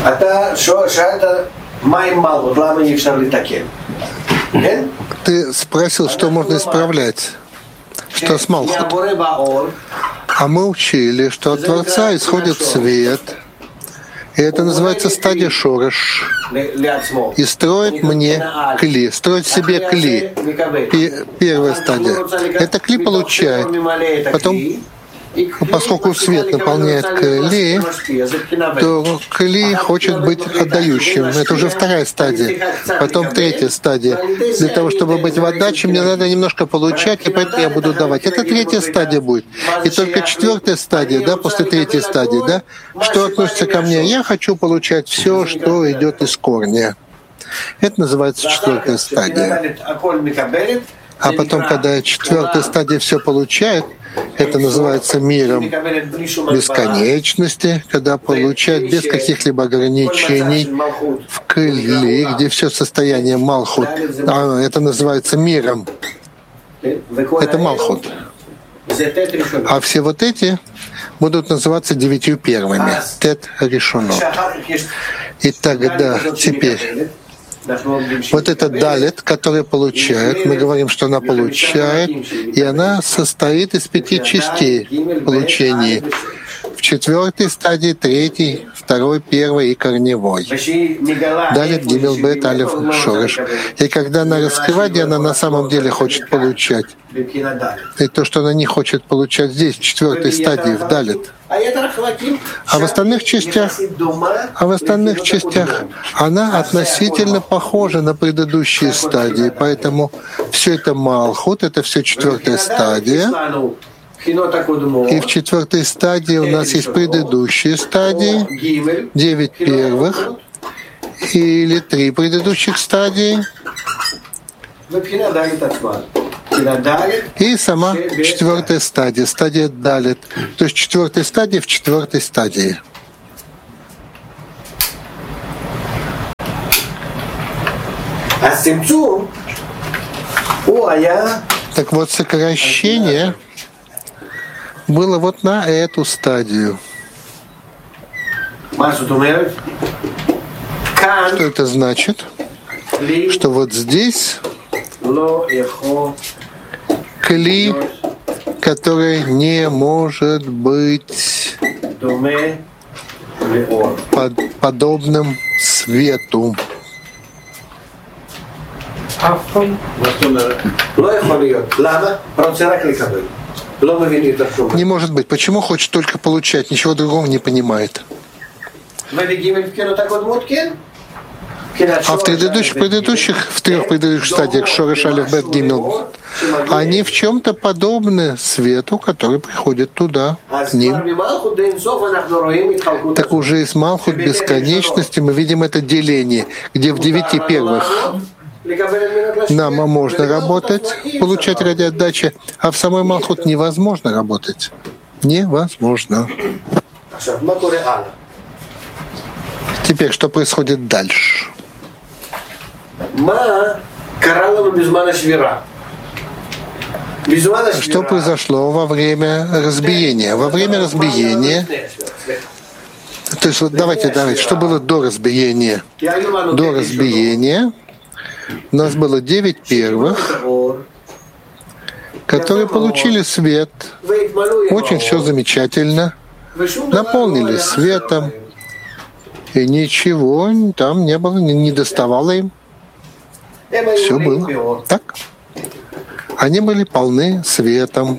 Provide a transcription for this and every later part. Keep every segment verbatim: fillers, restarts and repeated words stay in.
Ты спросил, что можно исправлять, что с Малхут. А мы учили, что от Творца исходит свет, и это называется стадия Шореш, и строит мне кли, строит себе кли. Первая стадия. Это кли получает, потом, поскольку свет наполняет кли, то кли хочет быть отдающим. Это уже вторая стадия. Потом третья стадия. Для того, чтобы быть в отдаче, мне надо немножко получать, и поэтому я буду давать. Это третья стадия будет. И только четвертая стадия, да, после третьей стадии, да, что относится ко мне. Я хочу получать все, что идет из корня. Это называется четвертая стадия. А потом, когда четвертая стадия все получает, это называется миром бесконечности, когда получает без каких-либо ограничений в кли, где все состояние Малхут. А это называется миром. Это Малхут. А все вот эти будут называться девятью первыми. Тет решено. И тогда теперь вот это далит, который получает, мы говорим, что она получает, и она состоит из пяти частей получения. В четвертой стадии, третьей, второй, первой и корневой. Далит, гимел, бет, алеф, шореш. И когда она раскрывает, где она на самом деле хочет получать, и то, что она не хочет получать здесь, в четвертой стадии, в далит. А в остальных частях, а в остальных частях она относительно похожа на предыдущие стадии, поэтому все это Малхут, это все четвертая стадия. И в четвертой стадии у нас есть предыдущие стадии, девять первых или три предыдущих стадии. И сама четвертая стадия, стадия далит. То есть четвертая стадия в четвертой стадии. Так вот, сокращение было вот на эту стадию. Что это значит? Что вот здесь кли, который не может быть под, подобным свету. Не может быть. Почему хочет только получать, ничего другого не понимает? А в предыдущих, предыдущих, в трех предыдущих стадиях Шореш, алеф, бет, гимел, они в чем-то подобны свету, который приходит туда, к ним. Так уже из Малхут бесконечности мы видим это деление, где в девяти первых нам можно работать, получать ради отдачи, а в самой Малхут невозможно работать. Невозможно. Теперь, что происходит дальше? Что произошло во время разбиения? Во время разбиения, то есть вот давайте, давайте, что было до разбиения? До разбиения у нас было девять первых, которые получили свет, очень все замечательно, наполнились светом, и ничего там не было, не доставало им. Все было так. Они были полны светом.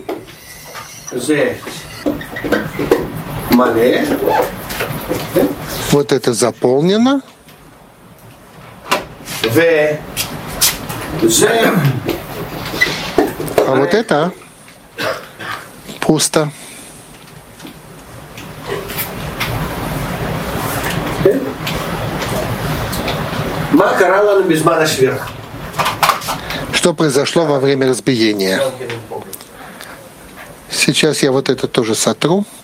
Вот это заполнено. А вот это пусто. Что произошло во время разбиения? Сейчас я вот это тоже сотру.